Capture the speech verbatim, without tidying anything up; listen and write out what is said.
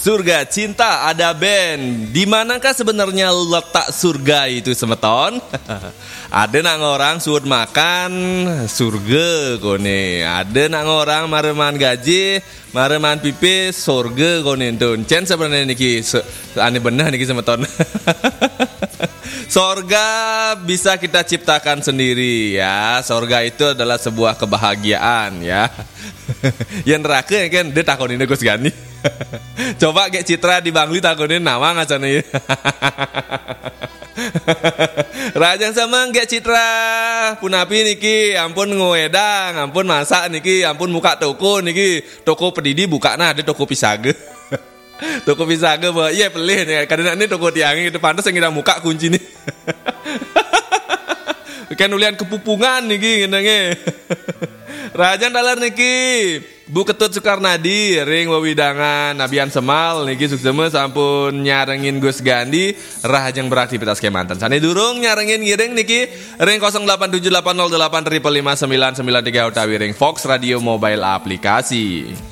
Surga Cinta ada band. Di manakah sebenarnya letak surga itu, semeton? Ada nang orang suut makan surga kone. Ada nang orang mareman gaji, mareman pipis surga kone tun. Cen sebenarnya niki aneh benar niki semeton. Sorga bisa kita ciptakan sendiri ya. Sorga itu adalah sebuah kebahagiaan ya. Yang neraka kan dia takonin Gus Gani. Coba kayak Citra di Bangli takonin nama ngacana ya. Rajang sama kayak Citra punapi niki ampun ngewedang, ampun masak niki, ampun muka toko niki, toko pedidi buka nah ada toko pisaga. Toko pisaga bah iya pelih nih kadang ini toko tiangi itu pantas yang kita muka kunci nih. Kan ulian kepupungan niki ngenenge. Rajan dalar niki Bu Ketut Soekarnadi ring wewidangan Nabian Semal niki suksema sampun nyarengin Gus Gandi rahajeng beraktivitas kemanten. Sane durung nyarengin ngiring niki ring nol delapan tujuh delapan nol delapan lima lima sembilan sembilan tiga utawi ring Fox Radio Mobile aplikasi.